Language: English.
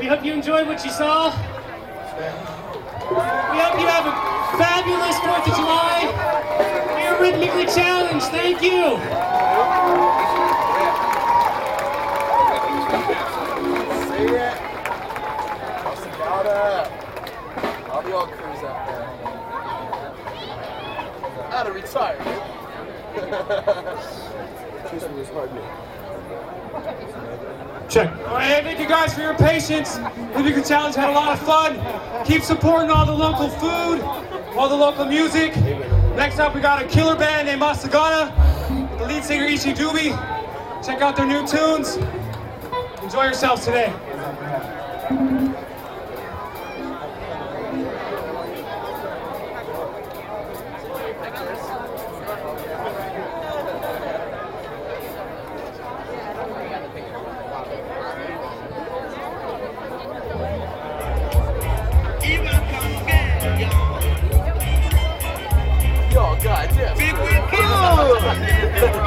We hope you enjoyed what you saw. We hope you have a fabulous 4th of July. You're rhythmically challenged. Thank you. See ya. I'll be all cruise out there. Out of retirement. Check. All right, hey, thank you guys for your patience. Rhythmically Challenge had a lot of fun. Keep supporting all the local food, all the local music. Next up, we got a killer band named Masagana, with the lead singer Ishi Dubi. Check out their new tunes. Enjoy yourselves today. Yo, goddamn.